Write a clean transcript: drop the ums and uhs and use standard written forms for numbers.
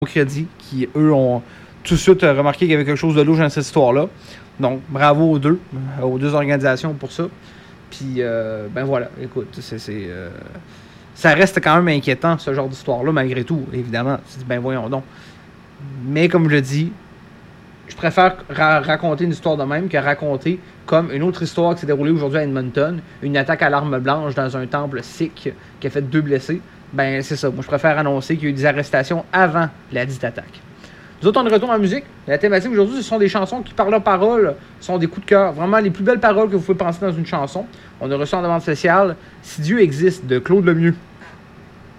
crédit qui, eux, ont tout de suite remarqué qu'il y avait quelque chose de louche dans cette histoire-là. Donc, bravo aux deux organisations pour ça. Puis, ben voilà, écoute, ça reste quand même inquiétant, ce genre d'histoire-là, malgré tout, évidemment. Ben voyons donc. Mais comme je le dis, je préfère raconter une histoire de même que raconter comme une autre histoire qui s'est déroulée aujourd'hui à Edmonton, une attaque à l'arme blanche dans un temple sikh qui a fait 2 blessés. Ben c'est ça, moi je préfère annoncer qu'il y a eu des arrestations avant la dite attaque. Nous autres, on est retour en musique. La thématique aujourd'hui, ce sont des chansons qui, par leurs paroles, sont des coups de cœur. Vraiment les plus belles paroles que vous pouvez penser dans une chanson. On a reçu en demande spéciale « Si Dieu existe » de Claude Lemieux.